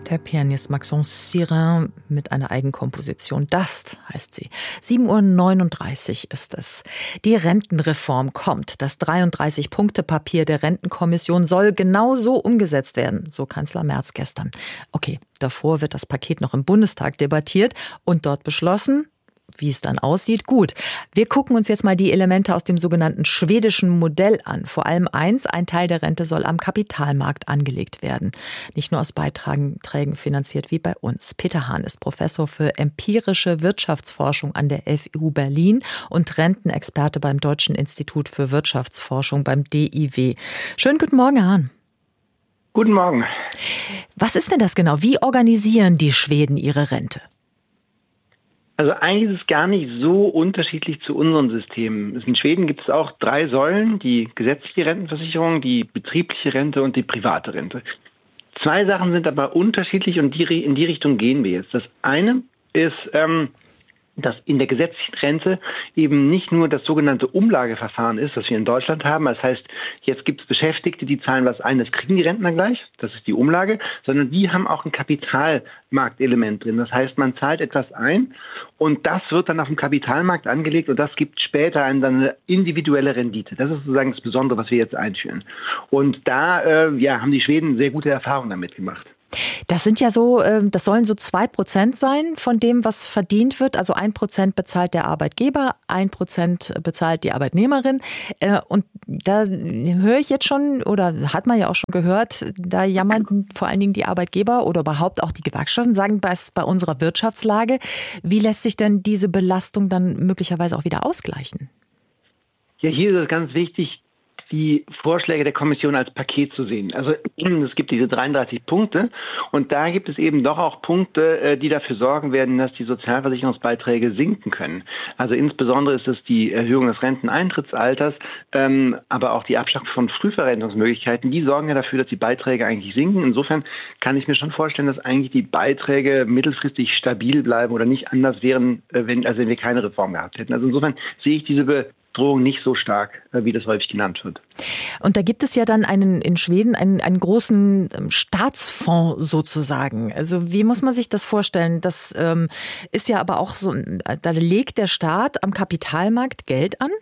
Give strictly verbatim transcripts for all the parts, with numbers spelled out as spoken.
Der Pianist Maxence Sirin mit einer Eigenkomposition. Dust heißt sie. sieben Uhr neununddreißig ist es. Die Rentenreform kommt. Das dreiunddreißig-Punkte-Papier der Rentenkommission soll genau so umgesetzt werden, so Kanzler Merz gestern. Okay, davor wird das Paket noch im Bundestag debattiert und dort beschlossen. Wie es dann aussieht, gut. Wir gucken uns jetzt mal die Elemente aus dem sogenannten schwedischen Modell an. Vor allem eins, ein Teil der Rente soll am Kapitalmarkt angelegt werden. Nicht nur aus Beiträgen finanziert wie bei uns. Peter Hahn ist Professor für empirische Wirtschaftsforschung an der F U Berlin und Rentenexperte beim Deutschen Institut für Wirtschaftsforschung beim D I W. Schönen guten Morgen, Herr Hahn. Guten Morgen. Was ist denn das genau? Wie organisieren die Schweden ihre Rente? Also eigentlich ist es gar nicht so unterschiedlich zu unseren Systemen. In Schweden gibt es auch drei Säulen, die gesetzliche Rentenversicherung, die betriebliche Rente und die private Rente. Zwei Sachen sind aber unterschiedlich und die, in die Richtung gehen wir jetzt. Das eine ist, ähm, dass in der gesetzlichen Rente eben nicht nur das sogenannte Umlageverfahren ist, das wir in Deutschland haben. Das heißt, jetzt gibt es Beschäftigte, die zahlen was ein, das kriegen die Rentner gleich, das ist die Umlage, sondern die haben auch ein Kapitalmarktelement drin. Das heißt, man zahlt etwas ein und das wird dann auf dem Kapitalmarkt angelegt und das gibt später eine, eine individuelle Rendite. Das ist sozusagen das Besondere, was wir jetzt einführen. Und da äh, ja, haben die Schweden sehr gute Erfahrungen damit gemacht. Das sind ja so, das sollen so zwei Prozent sein von dem, was verdient wird. Also ein Prozent bezahlt der Arbeitgeber, ein Prozent bezahlt die Arbeitnehmerin. Und da höre ich jetzt schon, oder hat man ja auch schon gehört, da jammern vor allen Dingen die Arbeitgeber oder überhaupt auch die Gewerkschaften, sagen, bei, bei unserer Wirtschaftslage, wie lässt sich denn diese Belastung dann möglicherweise auch wieder ausgleichen? Ja, hier ist es ganz wichtig, die Vorschläge der Kommission als Paket zu sehen. Also es gibt diese dreiunddreißig Punkte und da gibt es eben doch auch Punkte, die dafür sorgen werden, dass die Sozialversicherungsbeiträge sinken können. Also insbesondere ist es die Erhöhung des Renteneintrittsalters, ähm, aber auch die Abschaffung von Frühverrentungsmöglichkeiten, die sorgen ja dafür, dass die Beiträge eigentlich sinken. Insofern kann ich mir schon vorstellen, dass eigentlich die Beiträge mittelfristig stabil bleiben oder nicht anders wären, wenn, also wenn wir keine Reform gehabt hätten. Also insofern sehe ich diese Be Drohung nicht so stark, wie das häufig genannt wird. Und da gibt es ja dann einen in Schweden einen, einen großen Staatsfonds sozusagen. Also wie muss man sich das vorstellen? Das ähm, ist ja aber auch so, da legt der Staat am Kapitalmarkt Geld an?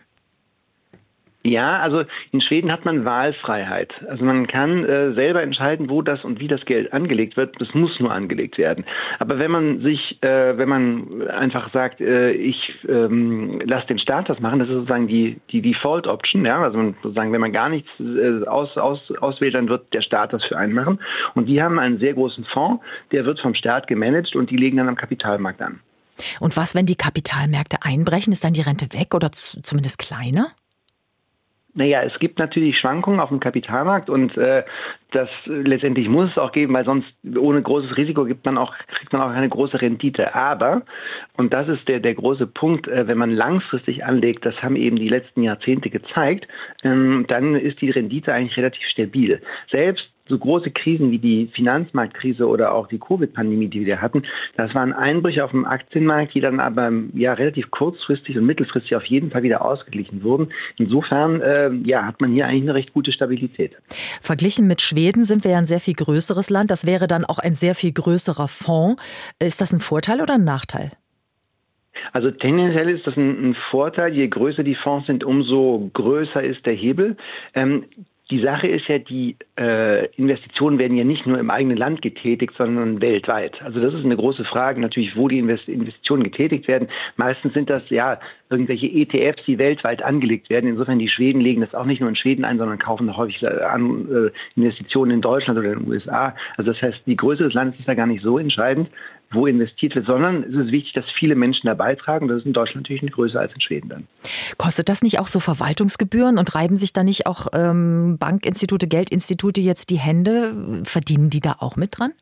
Ja, also in Schweden hat man Wahlfreiheit. Also man kann äh, selber entscheiden, wo das und wie das Geld angelegt wird. Das muss nur angelegt werden. Aber wenn man sich, äh, wenn man einfach sagt, äh, ich ähm, lasse den Staat das machen, das ist sozusagen die die Default Option. Ja, also man, sozusagen, wenn man gar nichts äh, aus, aus, auswählt, dann wird der Staat das für einen machen. Und die haben einen sehr großen Fonds, der wird vom Staat gemanagt und die legen dann am Kapitalmarkt an. Und was, wenn die Kapitalmärkte einbrechen, ist dann die Rente weg oder z- zumindest kleiner? Naja, es gibt natürlich Schwankungen auf dem Kapitalmarkt und äh, das letztendlich muss es auch geben, weil sonst ohne großes Risiko gibt man auch, kriegt man auch eine große Rendite. Aber, und das ist der, der große Punkt, äh, wenn man langfristig anlegt, das haben eben die letzten Jahrzehnte gezeigt, ähm, dann ist die Rendite eigentlich relativ stabil. Selbst so große Krisen wie die Finanzmarktkrise oder auch die Covid-Pandemie, die wir hatten, das waren Einbrüche auf dem Aktienmarkt, die dann aber ja relativ kurzfristig und mittelfristig auf jeden Fall wieder ausgeglichen wurden. Insofern äh, ja, hat man hier eigentlich eine recht gute Stabilität. Verglichen mit Schweden sind wir ja ein sehr viel größeres Land. Das wäre dann auch ein sehr viel größerer Fonds. Ist das ein Vorteil oder ein Nachteil? Also tendenziell ist das ein, ein Vorteil. Je größer die Fonds sind, umso größer ist der Hebel. Ähm, Die Sache ist ja, die äh, Investitionen werden ja nicht nur im eigenen Land getätigt, sondern weltweit. Also das ist eine große Frage natürlich, wo die Invest- Investitionen getätigt werden. Meistens sind das ja irgendwelche E T Fs, die weltweit angelegt werden. Insofern die Schweden legen das auch nicht nur in Schweden ein, sondern kaufen häufig an äh, Investitionen in Deutschland oder in den U S A. Also das heißt, die Größe des Landes ist da gar nicht so entscheidend, wo investiert wird, sondern es ist wichtig, dass viele Menschen da beitragen. Das ist in Deutschland natürlich eine größer als in Schweden dann. Kostet das nicht auch so Verwaltungsgebühren und reiben sich da nicht auch ähm, Bankinstitute, Geldinstitute jetzt die Hände? Verdienen die da auch mit dran?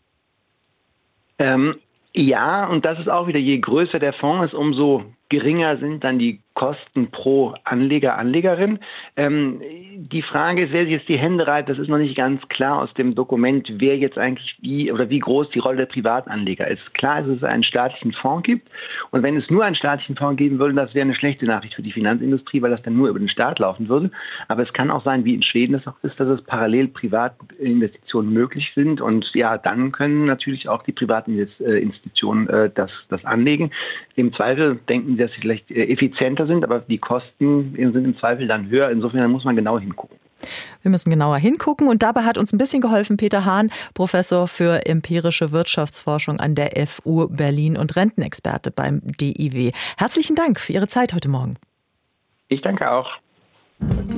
Ähm, ja, und das ist auch wieder, je größer der Fonds ist, umso geringer sind dann die Kosten pro Anleger, Anlegerin. Ähm, die Frage ist, wer sich jetzt die Hände reibt, das ist noch nicht ganz klar aus dem Dokument, wer jetzt eigentlich wie oder wie groß die Rolle der Privatanleger ist. Klar ist, dass es einen staatlichen Fonds gibt. Und wenn es nur einen staatlichen Fonds geben würde, das wäre eine schlechte Nachricht für die Finanzindustrie, weil das dann nur über den Staat laufen würde. Aber es kann auch sein, wie in Schweden das auch ist, dass es parallel Privatinvestitionen möglich sind. Und ja, dann können natürlich auch die privaten Institutionen äh, das, das anlegen. Im Zweifel denken sie, dass sie vielleicht äh, effizienter sind, aber die Kosten sind im Zweifel dann höher. Insofern muss man genau hingucken. Wir müssen genauer hingucken und dabei hat uns ein bisschen geholfen Peter Hahn, Professor für empirische Wirtschaftsforschung an der F U Berlin und Rentenexperte beim D I W. Herzlichen Dank für Ihre Zeit heute Morgen. Ich danke auch.